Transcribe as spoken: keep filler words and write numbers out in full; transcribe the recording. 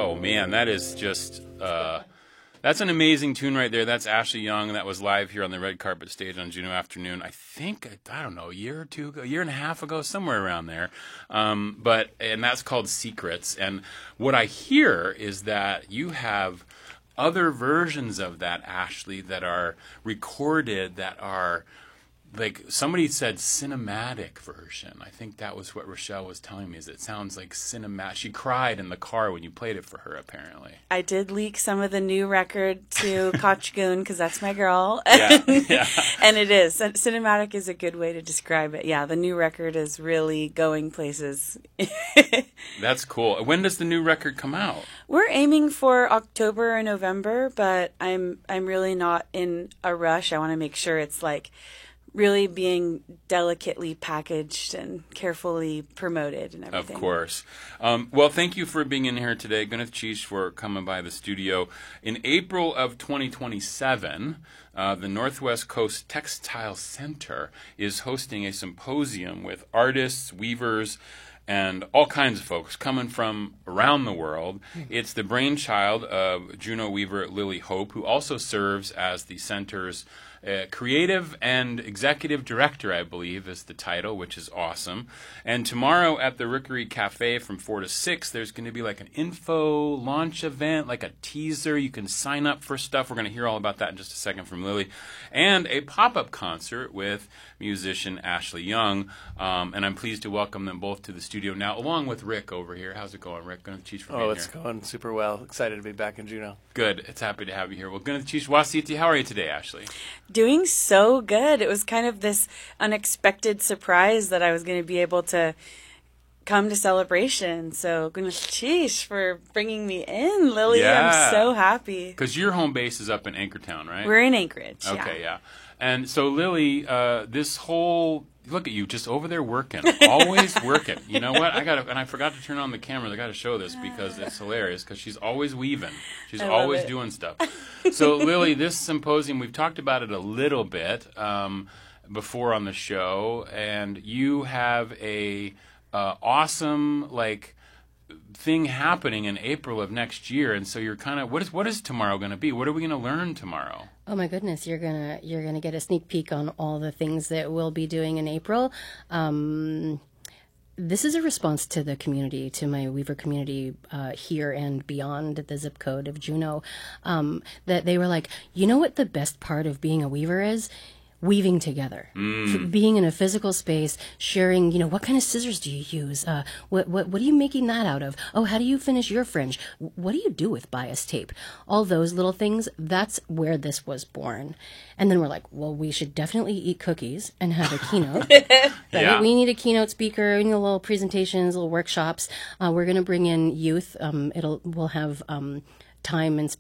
Oh, man, that is just... Uh, that's an amazing tune right there. That's Ashley Young. That was live here on the red carpet stage on Juno Afternoon. I think, I don't know, a year or two ago, a year and a half ago, somewhere around there. Um, but and that's called Secrets. And what I hear is that you have other versions of that, Ashley, that are recorded, that are... Like somebody said cinematic version. I think that was what Rochelle was telling me, is it sounds like cinematic. She cried in the car when you played it for her, apparently. I did leak some of the new record to Kochgoon because that's my girl. Yeah, yeah. And it is. Cinematic is a good way to describe it. Yeah, the new record is really going places. That's cool. When does the new record come out? We're aiming for October or November, but I'm I'm really not in a rush. I want to make sure it's like really being delicately packaged and carefully promoted and everything. Of course. Um, well, thank you for being in here today. Gwyneth Chish for coming by the studio. In April of twenty twenty-seven, uh, the Northwest Coast Textile Center is hosting a symposium with artists, weavers, and all kinds of folks coming from around the world. It's the brainchild of Juno weaver Lily Hope, who also serves as the center's Uh, creative and executive director, I believe, is the title, which is awesome. And tomorrow at the Rookery Cafe from four to six, there's going to be like an info launch event, like a teaser. You can sign up for stuff. We're going to hear all about that in just a second from Lily. And a pop-up concert with musician Ashley Young. Um, and I'm pleased to welcome them both to the studio now, along with Rick over here. How's it going, Rick? Gwyneth Chish for being Oh, it's here. going super well. Excited to be back in Juneau. Good. It's happy to have you here. Well, Gwyneth Chish Wasiti, how are you today, Ashley? Doing so good. It was kind of this unexpected surprise that I was going to be able to come to Celebration. So, Gwyneth Chish for bringing me in, Lily. Yeah. I'm so happy. Because your home base is up in Anchortown, right? We're in Anchorage. Okay, yeah. yeah. And so, Lily, uh, this whole... Look at you, just over there working, always working. You know what? I got and I forgot to turn on the camera. I got to show this because it's hilarious. Because she's always weaving, she's I love always it. doing stuff. So, Lily, this symposium, we've talked about it a little bit um, before on the show, and you have a uh, awesome like thing happening in April of next year. And so you're kind of what is what is tomorrow going to be? What are we going to learn tomorrow? Oh my goodness, you're gonna you're gonna get a sneak peek on all the things that we'll be doing in April. Um, this is a response to the community, to my weaver community uh, here and beyond the zip code of Juneau. Um, that they were like, you know what the best part of being a weaver is? Weaving together, mm. being in a physical space, sharing, you know, what kind of scissors do you use? Uh, what, what, what are you making that out of? Oh, how do you finish your fringe? What do you do with bias tape? All those little things, that's where this was born. And then we're like, well, we should definitely eat cookies and have a keynote. Right? Yeah. We need a keynote speaker, we need a little presentations, little workshops. Uh, we're going to bring in youth. Um, it'll, we'll have, um, time and space